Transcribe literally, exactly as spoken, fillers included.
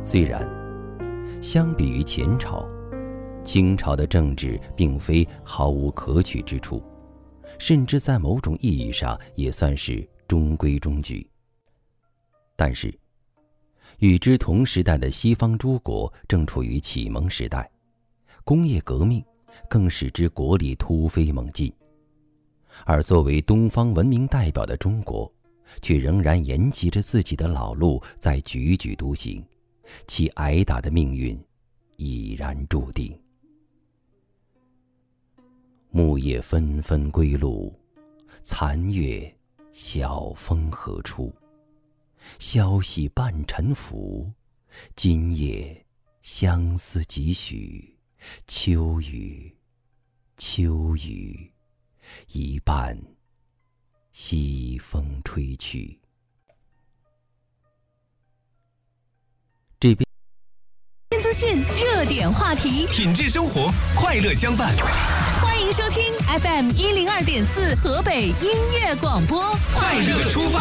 虽然相比于前朝，清朝的政治并非毫无可取之处，甚至在某种意义上也算是中规中矩。但是与之同时代的西方诸国正处于启蒙时代，工业革命更使之国力突飞猛进，而作为东方文明代表的中国，却仍然沿袭着自己的老路在踽踽独行，其挨打的命运已然注定。木叶纷纷归路，残月晓风何处？消息半沉浮，今夜相思几许？秋雨，秋雨，一半西风吹去。这边资讯热点话题， 品质生活，快乐相伴。 欢迎收听 F M 一零二点四河北音乐广播， 快乐出发。